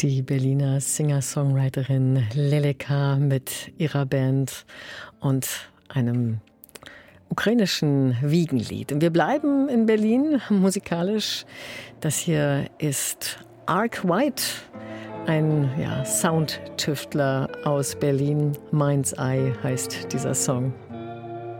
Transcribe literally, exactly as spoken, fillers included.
Die Berliner Singer-Songwriterin Leleka mit ihrer Band und einem ukrainischen Wiegenlied. Und wir bleiben in Berlin musikalisch. Das hier ist Arc White, ein ja, Soundtüftler aus Berlin. Mind's Eye heißt dieser Song.